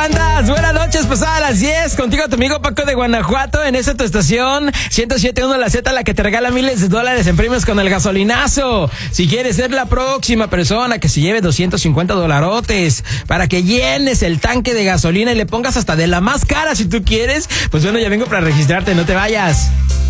andas? Buenas noches, pasada las 10. Contigo tu amigo Paco de Guanajuato. En esta tu estación 107.1 La Z, la que te regala miles de dólares en premios con el gasolinazo. Si quieres ser la próxima persona que se lleve 250 dolarotes para que llenes el tanque de gasolina y le pongas hasta de la más cara si tú quieres, pues bueno, ya vengo para registrarte, no te vayas.